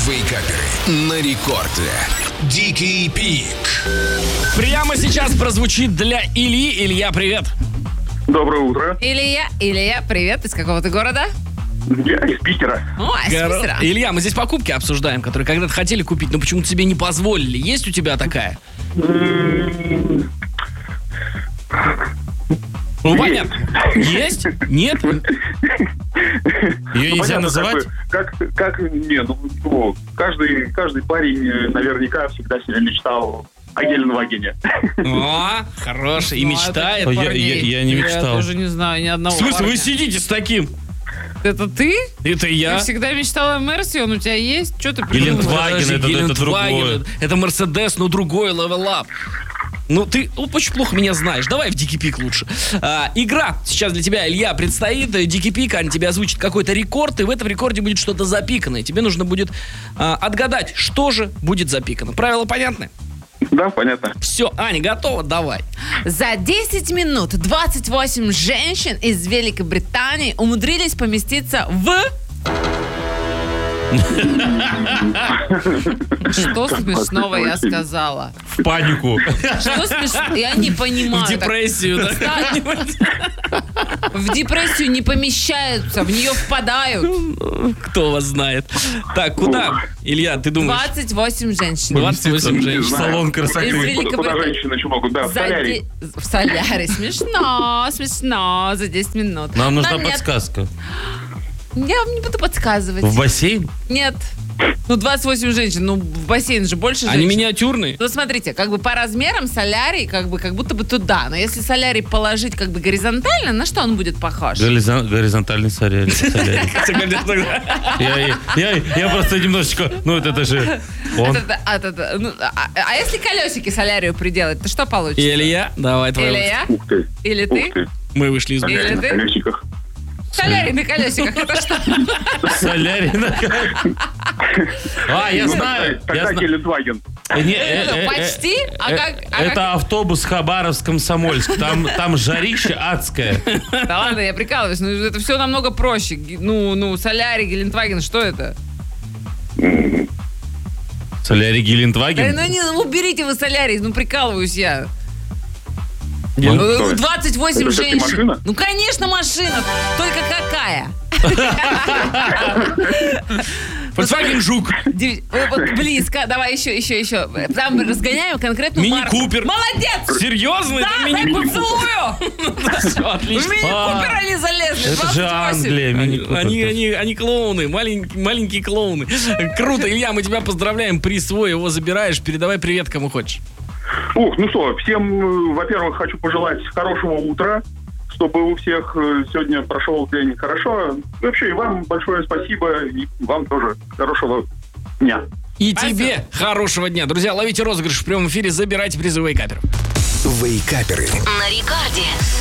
Вейкаперы на рекорде. Дикий Пик. Прямо сейчас прозвучит для Ильи. Илья, привет. Доброе утро. Илья, привет. Из какого ты города? Я из Питера. О, из Питера. Илья, мы здесь покупки обсуждаем, которые когда-то хотели купить, но почему-то тебе не позволили. Есть у тебя такая? Ну, понятно. Есть? Нет? Ее нельзя называть? Каждый парень наверняка всегда себе мечтал о Геленвагене. О, хороший. И мечтает. Я не мечтал. Я тоже не знаю ни одного В смысле, парня. вы сидите с таким? Это ты? Это я. Я всегда мечтала о Мерсе, он у тебя есть? Что ты придумал? Гелендваген, это другое. Это Мерседес, но другой, level up. Ну, ты очень плохо меня знаешь. Давай в Дикий Пик лучше. Игра сейчас для тебя, Илья, предстоит. Дикий Пик, Аня тебе озвучит какой-то рекорд, и в этом рекорде будет что-то запиканное. Тебе нужно будет отгадать, что же будет запикано. Правила понятны? Да, понятно. Все, Аня, готова? Давай. За 10 минут 28 женщин из Великобритании умудрились поместиться в... Что смешного я сказала? В панику. Что смешного? Я не понимаю. В депрессию, да? В депрессию не помещаются, в нее впадают. Кто вас знает. Так, куда? Илья, ты думаешь? 28 женщин. 28 В женщин. салон Из красоты. Куда женщины еще могут? Да, в солярий. В солярий. Смешно. За 10 минут. Нам нужна нет. подсказка. Я вам не буду подсказывать. В бассейн? Нет. Ну, 28 женщин, ну, в бассейн же больше женщин. Они миниатюрные? Ну, смотрите, как бы по размерам солярий, как будто бы туда. Но если солярий положить как бы горизонтально, на что он будет похож? Горизонтальный солярий. Я просто немножечко... Ну, это же... он. А если колесики солярию приделать, то что получится? Илья, давай твой. Илья? Ух ты. Или Ух ты? ты. Мы вышли из Солярий Или на ты? колесиках. Солярий на колесиках, это что? Солярий на... Я знаю. Тогда Гелендваген. Почти? Это автобус Хабаровск-Комсомольск. Там жарище адское. Да ладно, я прикалываюсь, но это все намного проще. Ну, солярий, Гелендваген, что это? Солярий Гелендваген? Уберите вы солярий, прикалываюсь я. Что? 28 Это всё-таки женщин. машина? Ну, конечно, машина. Только какая? Volkswagen Жук. Вот близко. Давай еще. Там разгоняем конкретную марку. Мини-купер. Молодец! Серьезно? Да, Это дай мини-купер? поцелую! Все, В отлично. мини-купер они залезли. Это же 28. Англия. мини-купер. Они клоуны, маленькие клоуны. Круто, Илья, мы тебя поздравляем. Приз свой, его забираешь. Передавай привет, кому хочешь. Ну что, всем, во-первых, хочу пожелать хорошего утра, чтобы у всех сегодня прошел день хорошо. И вообще, и вам большое спасибо, и вам тоже хорошего дня. И тебе хорошего дня. Друзья, ловите розыгрыш в прямом эфире, забирайте призы Вейкаперов. Вейкаперы. На рекорде.